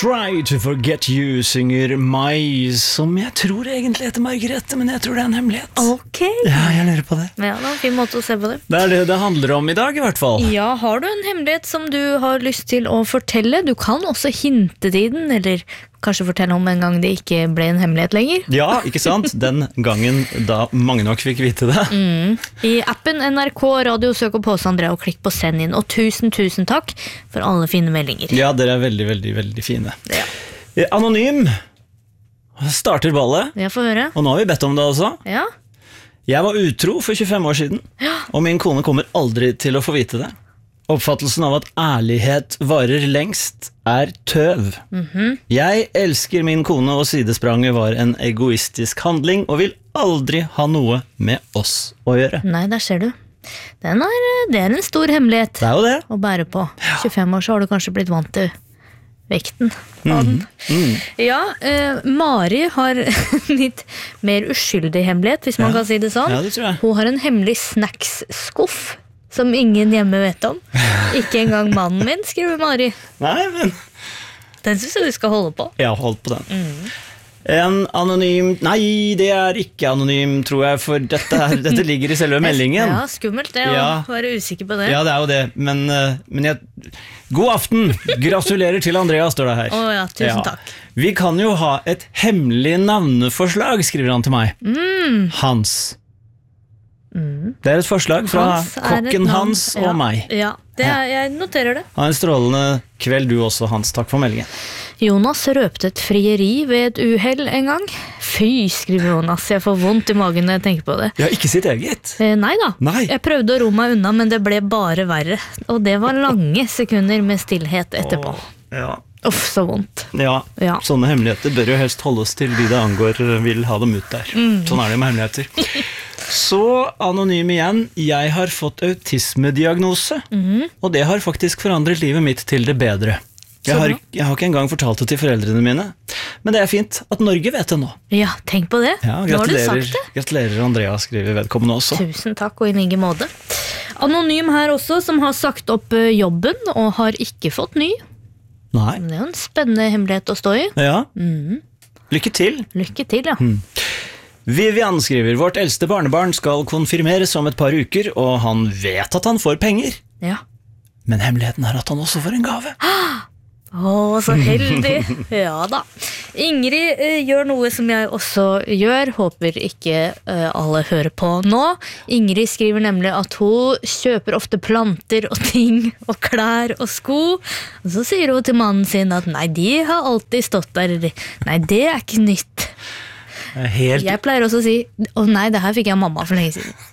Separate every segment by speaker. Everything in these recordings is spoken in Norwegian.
Speaker 1: Try to forget you, synger Mai, som jeg tror egentlig heter Margrethe, men jeg tror det er en hemmelighet.
Speaker 2: Ok.
Speaker 1: Ja, jeg lurer på det.
Speaker 2: Ja, det var en fin måte å se på det.
Speaker 1: Det er det det handler om i dag, i hvert fall.
Speaker 2: Ja, har du en hemmelighet som du har lyst til å fortelle? Du kan også hinte til den, eller kanskje fortelle om en gang det ikke ble en hemmelighet lenger.
Speaker 1: Ja, ikke sant? Den gangen da mange nok fikk vite det.
Speaker 2: I appen NRK Radio søk opp hos Andrea og klikk på send inn. Og tusen takk for alle fine meldinger.
Speaker 1: Ja, dere er veldig, veldig, veldig fine.
Speaker 2: Ja.
Speaker 1: Anonym starter ballet,
Speaker 2: Jeg får høre.
Speaker 1: og nå har vi bedt om det også.
Speaker 2: Ja.
Speaker 1: Jeg var utro for 25 år siden, og min kone kommer aldri til å få vite det. Oppfattelsen av at ærlighet varer lengst er tøv. Jeg elsker min kone, og sidespranget var en egoistisk handling, og vil aldri ha noe med oss å gjøre.
Speaker 2: Nei, der ser du. Det er en stor hemmelighet
Speaker 1: Det er jo det.
Speaker 2: å bære på. 25 år så har du kanskje blitt vant til vekten av den. Ja, Mari har en litt mer uskyldig hemmelighet, hvis man kan si det sånn.
Speaker 1: Ja, det tror jeg.
Speaker 2: Hun har en hemmelig snacksskuff som ingen hjemme vet om. Ikke engang mannen min, skriver Mari.
Speaker 1: Nei, men
Speaker 2: Den synes jeg du skal holde på.
Speaker 1: jeg har holdt på den. En anonym... Nei, det er ikke anonym, tror jeg, for dette ligger i selve meldingen.
Speaker 2: Ja, skummelt det
Speaker 1: Ja.
Speaker 2: å være usikker på det.
Speaker 1: Ja, det er jo det, men God aften! Gratulerer til Andrea, står det her.
Speaker 2: Å ja, tusen takk.
Speaker 1: Vi kan jo ha et hemmelig navneforslag, skriver han til meg. Hans. Det er et forslag fra
Speaker 2: Hans er et
Speaker 1: kokken
Speaker 2: navn.
Speaker 1: Hans og
Speaker 2: Ja.
Speaker 1: meg.
Speaker 2: Ja, jeg noterer det.
Speaker 1: Ha en strålende kveld du også, Hans. Takk for meldingen.
Speaker 2: Jonas røpte et frieri ved et uhell en gang. Fy, skriver Jonas, jeg får vondt i magen når jeg tenker på det.
Speaker 1: Ja, ikke sitt eget.
Speaker 2: Nei da,
Speaker 1: Nei.
Speaker 2: jeg prøvde å ro meg unna, men det ble bare verre. Og det var lange sekunder med stillhet etterpå.
Speaker 1: Ja.
Speaker 2: Uff, så vondt.
Speaker 1: Ja,
Speaker 2: Ja.
Speaker 1: sånne hemmeligheter bør jo helst holdes til de det angår vil ha dem ut der. Sånn er det med hemmeligheter. Så anonym igjen, jeg har fått autismediagnose, og det har faktisk forandret livet mitt til det bedre. Jeg har ikke engang fortalt det til foreldrene mine, men det er fint at Norge vet det nå.
Speaker 2: Ja, tenk på det.
Speaker 1: Ja,
Speaker 2: Nå har du
Speaker 1: gratulerer,
Speaker 2: sagt det.
Speaker 1: gratulerer Andrea, skriver vedkommende også.
Speaker 2: Tusen takk, og i like måte. Anonym her også, som har sagt opp jobben og har ikke fått ny.
Speaker 1: Nei,
Speaker 2: Det er jo en spennende hemmelighet å stå i.
Speaker 1: ja. Lykke til.
Speaker 2: Lykke til, ja.
Speaker 1: Vivian skriver, vårt eldste barnebarn skal konfirmeres om et par uker, og han vet at han får penger.
Speaker 2: Ja.
Speaker 1: Men hemmeligheten er at han også får en gave.
Speaker 2: Å, så heldig. Ja da. Ingrid gjør noe som jeg også gjør. Håper ikke alle hører på nå. Ingrid skriver nemlig at hun kjøper ofte planter og ting og klær og sko. Og så sier hun til mannen sin at nei, de har alltid stått der. Nei, det er ikke nytt.
Speaker 1: Helt
Speaker 2: Jeg pleier også å si å nei, det her fikk jeg av mamma for lenge siden.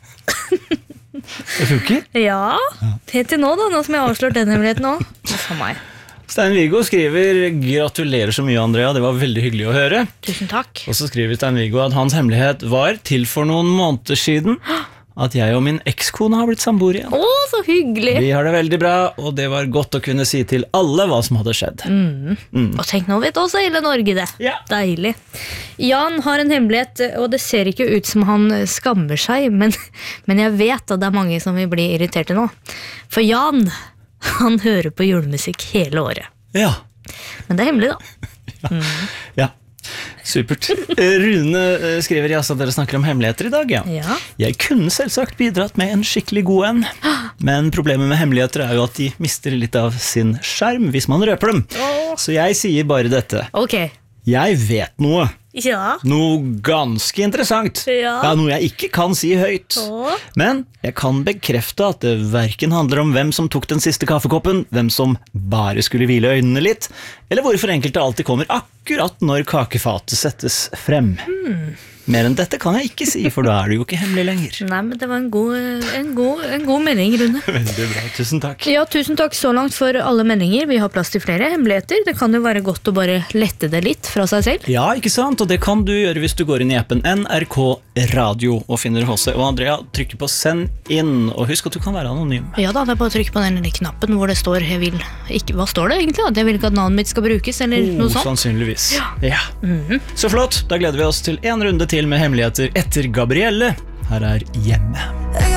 Speaker 1: Det funker.
Speaker 2: Ja, helt til nå da, nå som jeg har avslørt den hemmeligheten nå. For meg.
Speaker 1: Stein-Viggo skriver, gratulerer så mye Andrea, det var veldig hyggelig å høre.
Speaker 2: Tusen takk.
Speaker 1: Og så skriver Stein-Viggo at hans hemmelighet var til for noen måneder siden at jeg og min ekskone har blitt samboere igjen.
Speaker 2: Å, så hyggelig.
Speaker 1: Vi har det veldig bra, og det var godt å kunne si til alle hva som hadde skjedd.
Speaker 2: Og tenk, nå vet også hele Norge det.
Speaker 1: Ja.
Speaker 2: Deilig. Jan har en hemmelighet, og det ser ikke ut som han skammer seg, men jeg vet at det er mange som vil bli irriterte nå. For Jan, han hører på julemusikk hele året.
Speaker 1: Ja,
Speaker 2: Men det er hemmelig da.
Speaker 1: ja. Supert. Rune skriver, altså dere snakker om hemmeligheter i dag, ja.
Speaker 2: Ja.
Speaker 1: Jeg kunne selvsagt bidratt med en skikkelig god en, men problemet med hemmeligheter er jo at de mister litt av sin skjerm hvis man røper dem. Så jeg sier bare dette.
Speaker 2: Ok.
Speaker 1: Jeg vet noe.
Speaker 2: Ja.
Speaker 1: Noe ganske interessant.
Speaker 2: Ja.
Speaker 1: Noe jeg ikke kan si høyt. Men jeg kan bekrefte at det hverken handler om hvem som tok den siste kaffekoppen, hvem som bare skulle hvile øynene litt, eller hvorfor enkelte alltid kommer akkurat når kakefatet settes frem. Mer enn dette kan jeg ikke si, for da er det jo ikke hemmelig lenger.
Speaker 2: Nei, men det var en god melding, Rune.
Speaker 1: Veldig bra, tusen takk.
Speaker 2: Ja, tusen takk så langt for alle meldinger. Vi har plass til flere hemmeligheter. Det kan jo være godt å bare lette det litt fra seg selv.
Speaker 1: Ja, ikke sant? Og det kan du gjøre hvis du går inn i appen NRK Radio og finner HC. Og Andrea, trykker på send inn, og husk at du kan være anonym.
Speaker 2: Ja da, det er bare å trykke på den lille knappen hvor det står jeg vil ikke, hva står det egentlig? At jeg vil ikke at navnet mitt skal brukes, eller noe sånt?
Speaker 1: Sannsynligvis. Ja. Så flott, da gleder vi oss til en runde til med hemmeligheter etter Gabrielle. Her er Hjemme.